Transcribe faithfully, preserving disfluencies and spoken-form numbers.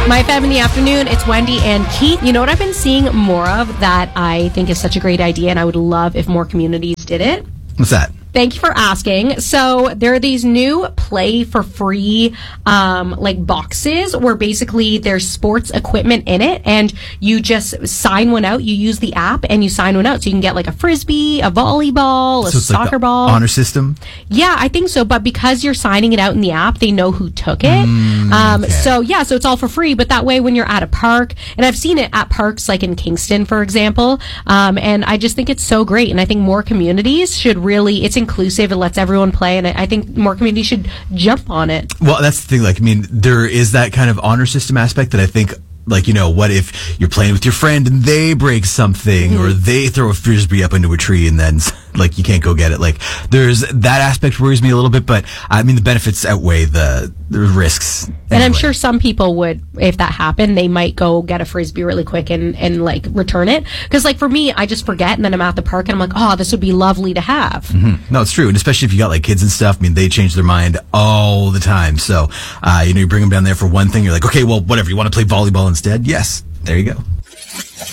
My Fam in the Afternoon, it's Wendy and Keith. You know what I've been seeing more of that I think is such a great idea, and I would love if more communities did it? What's that? Thank you for asking. So there are these new play for free um, like boxes where basically there's sports equipment in it, and you just sign one out. You use the app and you sign one out. So you can get like a frisbee, a volleyball, a So it's soccer like the ball. honor system? Yeah, I think so. But because you're signing it out in the app, they know who took it. Mm, um, okay. So yeah, so it's all for free. But that way, when you're at a park, and I've seen it at parks like in Kingston, for example, um, and I just think it's so great. And I think more communities should really, it's inclusive. It lets everyone play. And I, I think more communities should jump on it. Well, that's the thing. Like, I mean, there is that kind of honor system aspect that I think, like, you know, what if you're playing with your friend and they break something, mm-hmm. or they throw a frisbee up into a tree and then, like, you can't go get it. Like, there's that aspect worries me a little bit, but I mean, the benefits outweigh the, the risks. Anyway. And I'm sure some people would, if that happened, they might go get a frisbee really quick and, and like return it. Because like for me, I just forget, and then I'm at the park and I'm like, oh, this would be lovely to have. Mm-hmm. No, it's true. And especially if you got like kids and stuff, I mean, they change their mind all the time. So, uh, you know, you bring them down there for one thing, you're like, okay, well, whatever, you want to play volleyball instead? Yes. There you go.